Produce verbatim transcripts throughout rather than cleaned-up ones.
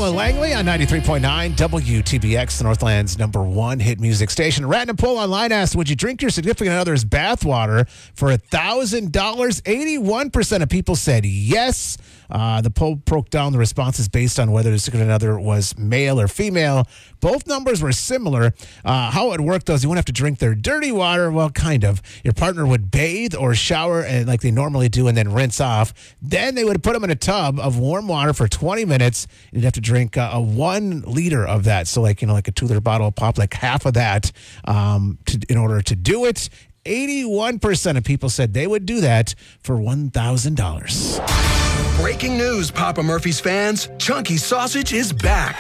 Kyle and Langley on ninety-three point nine W T B X, the Northland's number one hit music station. Random poll online asked, would you drink your significant other's bathwater for one thousand dollars? eighty-one percent of people said yes. Uh, the poll broke down the responses based on whether the significant other was male or female. Both numbers were similar. Uh, how it worked, though, is you wouldn't have to drink their dirty water. Well, kind of. Your partner would bathe or shower and like they normally do and then rinse off. Then they would put them in a tub of warm water for twenty minutes. You'd have to drink uh, a one liter of that. So like, you know, like a two liter bottle of pop, like half of that um, to, in order to do it. eighty-one percent of people said they would do that for one thousand dollars. Breaking news, Papa Murphy's fans. Chunky Sausage is back.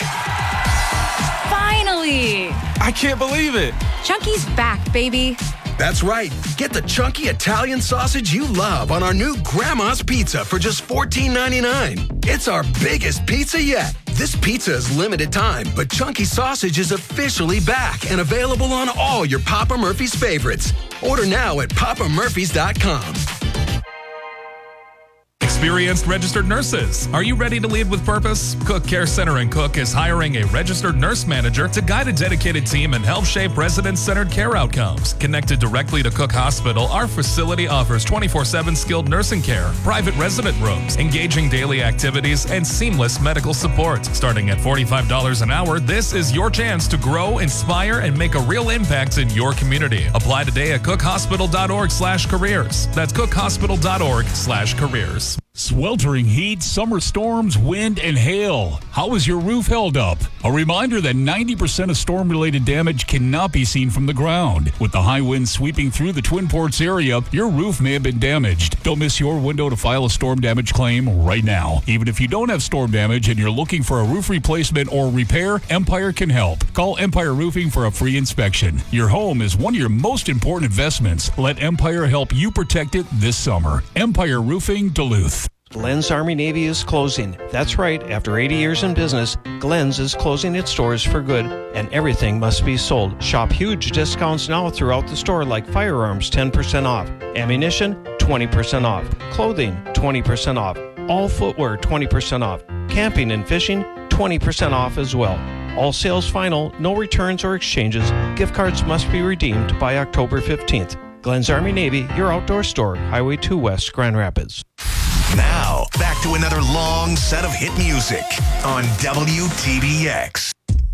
Finally! I can't believe it. Chunky's back, baby. That's right. Get the chunky Italian sausage you love on our new Grandma's Pizza for just fourteen ninety-nine. It's our biggest pizza yet. This pizza is limited time, but Chunky Sausage is officially back and available on all your Papa Murphy's favorites. Order now at papa murphys dot com. Experienced registered nurses. Are you ready to lead with purpose? Cook Care Center and Cook is hiring a registered nurse manager to guide a dedicated team and help shape resident-centered care outcomes. Connected directly to Cook Hospital, our facility offers twenty-four seven skilled nursing care, private resident rooms, engaging daily activities, and seamless medical support. Starting at forty-five dollars an hour, this is your chance to grow, inspire, and make a real impact in your community. Apply today at cook hospital dot org slash careers. That's cook hospital dot org slash careers. Sweltering heat, summer storms, wind, and hail. How is your roof held up? A reminder that ninety percent of storm-related damage cannot be seen from the ground. With the high winds sweeping through the Twin Ports area, your roof may have been damaged. Don't miss your window to file a storm damage claim right now. Even if you don't have storm damage and you're looking for a roof replacement or repair, Empire can help. Call Empire Roofing for a free inspection. Your home is one of your most important investments. Let Empire help you protect it this summer. Empire Roofing, Duluth. Glenn's Army Navy is closing. That's right, after eighty years in business, Glenn's is closing its doors for good, and everything must be sold. Shop huge discounts now throughout the store, like firearms ten percent off, ammunition twenty percent off, clothing twenty percent off, all footwear twenty percent off, camping and fishing twenty percent off as well. All sales final, no returns or exchanges. Gift cards must be redeemed by October fifteenth. Glenn's Army Navy, your outdoor store, Highway two West, Grand Rapids. Now, back to another long set of hit music on W T B X.